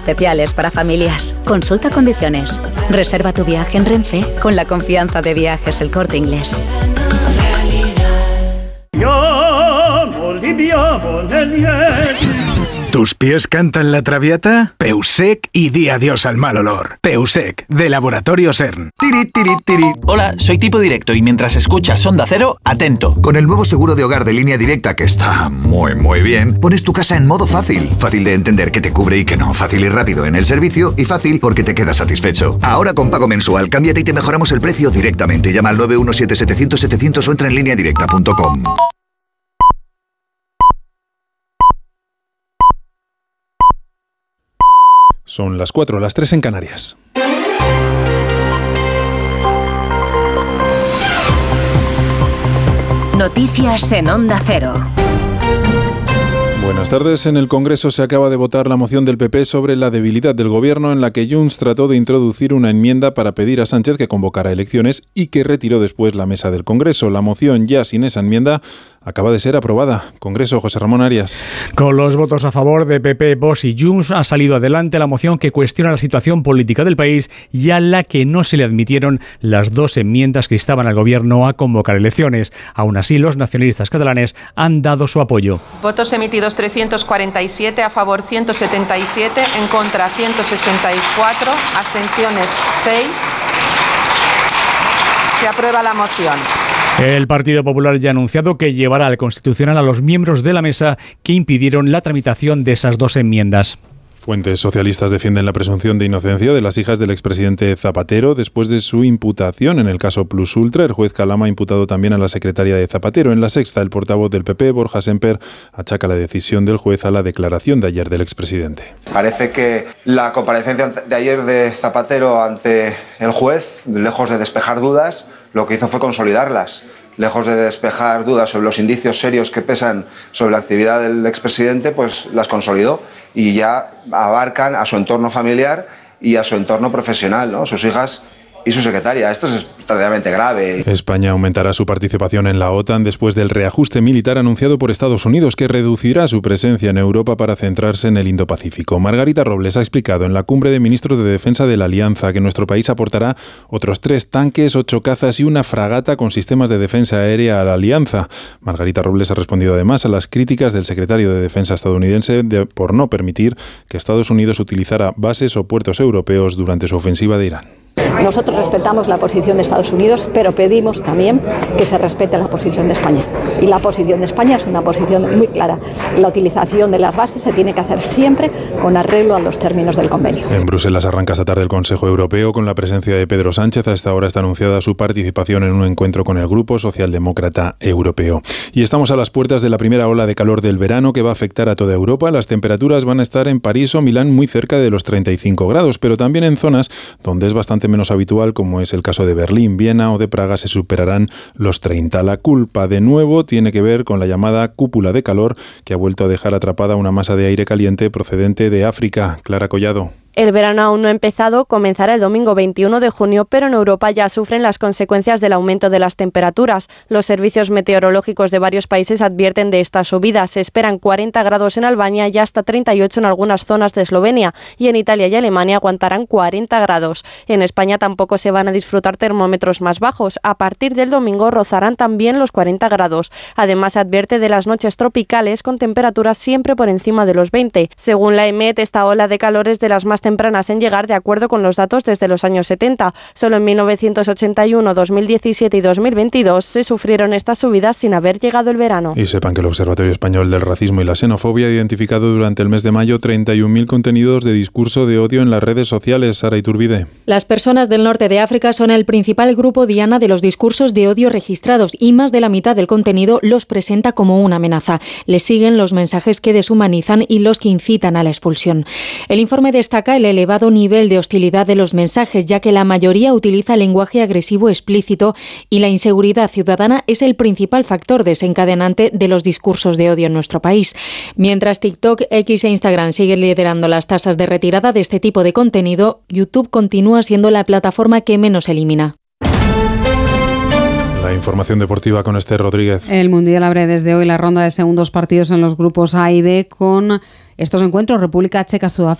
especiales para familias. Consulta condiciones. Reserva tu viaje en Renfe con la confianza de Viajes El Corte Inglés. ¿Tus pies cantan la traviata? Peusec y di adiós al mal olor. Peusec, de Laboratorio CERN. Tiri, tiri, tiri. Hola, soy Tipo Directo y mientras escuchas Onda Cero, atento. Con el nuevo seguro de hogar de Línea Directa, que está muy bien, pones tu casa en modo fácil. Fácil de entender que te cubre y que no. Fácil y rápido en el servicio y fácil porque te quedas satisfecho. Ahora con pago mensual, cámbiate y te mejoramos el precio directamente. Llama al 917-700-700 o entra en lineadirecta.com. Son las 4, las 3 en Canarias. Noticias en Onda Cero. Buenas tardes. En el Congreso se acaba de votar la moción del PP sobre la debilidad del Gobierno, en la que Junts trató de introducir una enmienda para pedir a Sánchez que convocara elecciones y que retiró después la mesa del Congreso. La moción, ya sin esa enmienda, acaba de ser aprobada. Congreso, José Ramón Arias. Con los votos a favor de PP, Vox y Junts ha salido adelante la moción que cuestiona la situación política del país y a la que no se le admitieron las dos enmiendas que instaban al Gobierno a convocar elecciones. Aún así, los nacionalistas catalanes han dado su apoyo. Votos emitidos 347, a favor 177, en contra 164, abstenciones 6. Se aprueba la moción. El Partido Popular ya ha anunciado que llevará al Constitucional a los miembros de la mesa que impidieron la tramitación de esas dos enmiendas. Fuentes socialistas defienden la presunción de inocencia de las hijas del expresidente Zapatero después de su imputación en el caso Plus Ultra. El juez Calama ha imputado también a la secretaria de Zapatero. En La Sexta, el portavoz del PP, Borja Semper, achaca la decisión del juez a la declaración de ayer del expresidente. Parece que la comparecencia de ayer de Zapatero ante el juez, lejos de despejar dudas, lo que hizo fue consolidarlas. Lejos de despejar dudas sobre los indicios serios que pesan sobre la actividad del expresidente, pues las consolidó y ya abarcan a su entorno familiar y a su entorno profesional, ¿no? Sus hijas y su secretaria. Esto es extraordinariamente grave. España aumentará su participación en la OTAN después del reajuste militar anunciado por Estados Unidos, que reducirá su presencia en Europa para centrarse en el Indo-Pacífico. Margarita Robles ha explicado en la cumbre de ministros de Defensa de la Alianza que nuestro país aportará otros 3 tanques, 8 cazas y una fragata con sistemas de defensa aérea a la Alianza. Margarita Robles ha respondido además a las críticas del secretario de Defensa estadounidense por no permitir que Estados Unidos utilizara bases o puertos europeos durante su ofensiva de Irán. Nosotros respetamos la posición de Estados Unidos, pero pedimos también que se respete la posición de España. Y la posición de España es una posición muy clara. La utilización de las bases se tiene que hacer siempre con arreglo a los términos del convenio. En Bruselas arranca esta tarde el Consejo Europeo con la presencia de Pedro Sánchez. A esta hora está anunciada su participación en un encuentro con el Grupo Socialdemócrata Europeo. Y estamos a las puertas de la primera ola de calor del verano que va a afectar a toda Europa. Las temperaturas van a estar en París o Milán muy cerca de los 35 grados, pero también en zonas donde es bastante menos habitual, como es el caso de Berlín, Viena o de Praga, se superarán los 30. La culpa, de nuevo, tiene que ver con la llamada cúpula de calor, que ha vuelto a dejar atrapada una masa de aire caliente procedente de África. Clara Collado. El verano aún no ha empezado, comenzará el domingo 21 de junio, pero en Europa ya sufren las consecuencias del aumento de las temperaturas. Los servicios meteorológicos de varios países advierten de esta subida. Se esperan 40 grados en Albania y hasta 38 en algunas zonas de Eslovenia, y en Italia y Alemania aguantarán 40 grados. En España tampoco se van a disfrutar termómetros más bajos. A partir del domingo rozarán también los 40 grados. Además, se advierte de las noches tropicales con temperaturas siempre por encima de los 20. Según la EMET, esta ola de calor es de las más tempranas en llegar, de acuerdo con los datos desde los años 70. Solo en 1981, 2017 y 2022 se sufrieron estas subidas sin haber llegado el verano. Y sepan que el Observatorio Español del Racismo y la Xenofobia ha identificado durante el mes de mayo 31.000 contenidos de discurso de odio en las redes sociales. Sara Iturbide. Las personas del norte de África son el principal grupo diana de los discursos de odio registrados y más de la mitad del contenido los presenta como una amenaza. Les siguen los mensajes que deshumanizan y los que incitan a la expulsión. El informe destaca el elevado nivel de hostilidad de los mensajes, ya que la mayoría utiliza lenguaje agresivo explícito y la inseguridad ciudadana es el principal factor desencadenante de los discursos de odio en nuestro país. Mientras TikTok, X e Instagram siguen liderando las tasas de retirada de este tipo de contenido, YouTube continúa siendo la plataforma que menos elimina. La información deportiva con Esther Rodríguez. El Mundial abre desde hoy la ronda de segundos partidos en los grupos A y B con estos encuentros: República Checa, Sudáfrica.